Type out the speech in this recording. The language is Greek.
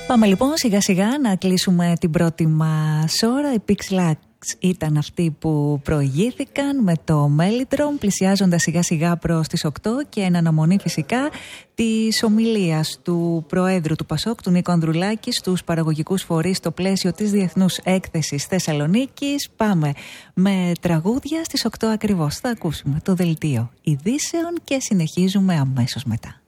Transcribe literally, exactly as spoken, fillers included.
Πάμε λοιπόν σιγά σιγά να κλείσουμε την πρώτη μας ώρα. Οι Pixlax ήταν αυτοί που προηγήθηκαν με το Mellitron, πλησιάζοντας σιγά σιγά προς τις οκτώ και εν αναμονή φυσικά της ομιλίας του Προέδρου του Πασόκ, του Νίκο Ανδρουλάκη, στους παραγωγικούς φορείς στο πλαίσιο της Διεθνούς Έκθεσης Θεσσαλονίκης. Πάμε με τραγούδια στις οκτώ ακριβώς. Θα ακούσουμε το δελτίο ειδήσεων και συνεχίζουμε αμέσως μετά.